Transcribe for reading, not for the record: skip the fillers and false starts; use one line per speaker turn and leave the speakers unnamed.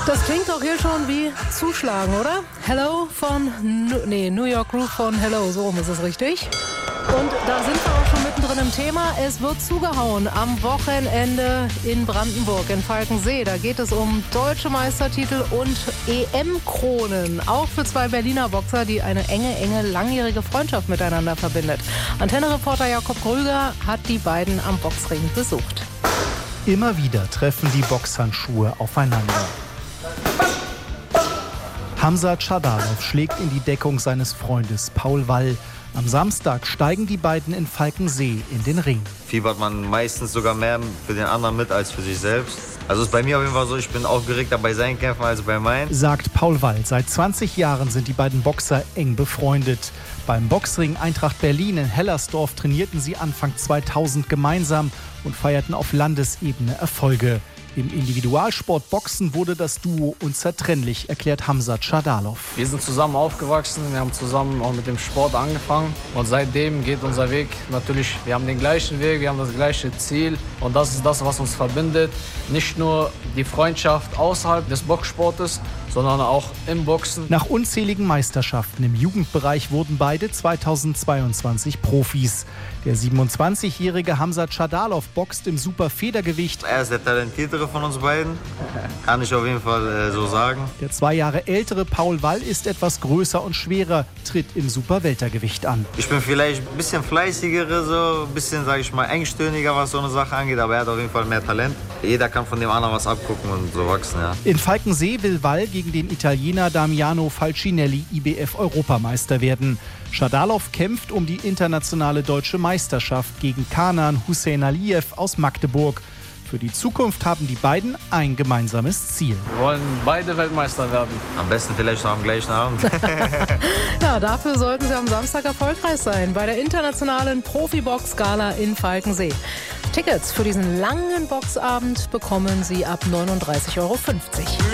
Das klingt doch hier schon wie Zuschlagen, oder? Hello von New York Groove von Hello, so rum ist es richtig. Und da sind wir auch schon mittendrin im Thema. Es wird zugehauen am Wochenende in Brandenburg, in Falkensee. Da geht es um deutsche Meistertitel und EM-Kronen. Auch für zwei Berliner Boxer, die eine enge, langjährige Freundschaft miteinander verbindet. Antenne-Reporter Jakob Grüger hat die beiden am Boxring besucht.
Immer wieder treffen die Boxhandschuhe aufeinander. Hamzat Chadalov schlägt in die Deckung seines Freundes Paul Wall. Am Samstag steigen die beiden in Falkensee in den Ring.
Fiebert man meistens sogar mehr für den anderen mit als für sich selbst. Also ist bei mir auf jeden Fall so, ich bin aufgeregter bei seinen Kämpfen als bei meinen.
Sagt Paul Wall. Seit 20 Jahren sind die beiden Boxer eng befreundet. Beim Boxring Eintracht Berlin in Hellersdorf trainierten sie Anfang 2000 gemeinsam und feierten auf Landesebene Erfolge. Im Individualsport Boxen wurde das Duo unzertrennlich, erklärt Hamzat Chadalov.
Wir sind zusammen aufgewachsen, wir haben zusammen auch mit dem Sport angefangen und seitdem geht unser Weg natürlich, wir haben den gleichen Weg, wir haben das gleiche Ziel und das ist das, was uns verbindet. Nicht nur die Freundschaft außerhalb des Boxsportes, sondern auch im Boxen.
Nach unzähligen Meisterschaften im Jugendbereich wurden beide 2022 Profis. Der 27-jährige Hamzat Chadalov boxt im Superfedergewicht.
Er ist der Talentiertere von uns beiden, kann ich auf jeden Fall so sagen.
Der 2 Jahre ältere Paul Wall ist etwas größer und schwerer, tritt im Superweltergewicht an.
Ich bin vielleicht ein bisschen fleißiger, so ein bisschen, sage ich mal, engstirniger, was so eine Sache angeht, aber er hat auf jeden Fall mehr Talent. Jeder kann von dem anderen was abgucken und so wachsen, ja.
In Falkensee will Wall gegen den Italiener Damiano Falcinelli IBF-Europameister werden. Chadalov kämpft um die internationale deutsche Meisterschaft gegen Kanan Hussein Aliyev aus Magdeburg. Für die Zukunft haben die beiden ein gemeinsames Ziel.
Wir wollen beide Weltmeister werden.
Am besten vielleicht noch am gleichen Abend.
Ja, dafür sollten sie am Samstag erfolgreich sein bei der internationalen Profi-Box-Gala in Falkensee. Tickets für diesen langen Boxabend bekommen Sie ab 39,50 €.